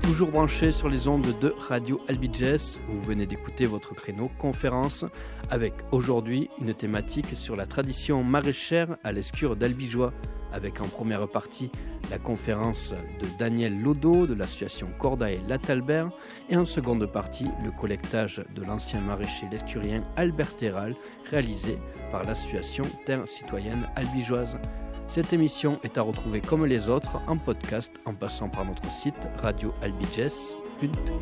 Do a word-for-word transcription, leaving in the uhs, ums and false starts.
toujours branché sur les ondes de Radio Albiges. Vous venez d'écouter votre créneau conférence avec aujourd'hui une thématique sur la tradition maraîchère à l'Escure d'Albigeois, avec en première partie la conférence de Daniel Lodo de l'association Cordaille Latalbert et en seconde partie le collectage de l'ancien maraîcher lescurien Albert Terral réalisé par l'association Terre Citoyenne Albigeoise. Cette émission est à retrouver comme les autres en podcast en passant par notre site radio albiges point com.